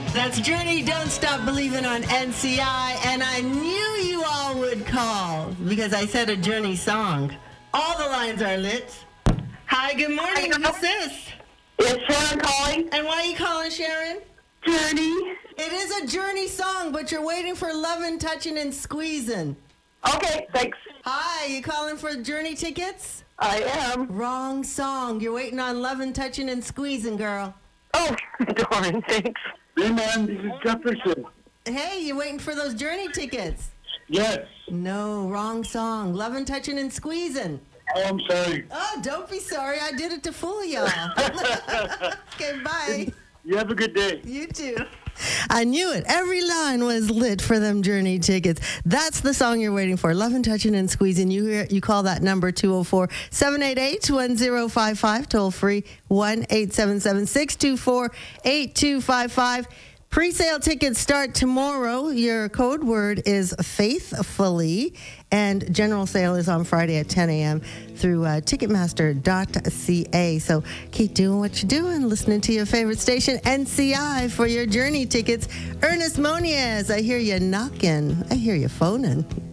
That's Journey, Don't Stop Believing on NCI, and I knew you all would call because I said a Journey song. All the lines are lit. Hi, good morning. Who's this? It's Sharon calling. And why are you calling, Sharon? Journey. It is a Journey song, but you're waiting for Lovin', Touchin', and Squeezin'. Okay, thanks. Hi, you calling for Journey tickets? I am. Wrong song. You're waiting on Lovin', Touchin', and Squeezin', girl. Oh, darn, thanks. Hey, man, this is Jefferson. Hey, you waiting for those Journey tickets? Yes. No, wrong song. Lovin', Touchin', and Squeezin'. Oh, I'm sorry. Oh, don't be sorry. I did it to fool y'all. Okay, bye. You have a good day. You too. I knew it. Every line was lit for them Journey tickets. That's the song you're waiting for. Lovin', Touchin', and Squeezin'. You call that number 204-788-1055. Toll free 1-877-624-8255. Pre-sale tickets start tomorrow. Your code word is faithfully, and general sale is on Friday at 10 a.m. through Ticketmaster.ca. So keep doing what you're doing, listening to your favorite station, NCI, for your Journey tickets. Ernest Moniez, I hear you knocking. I hear you phoning.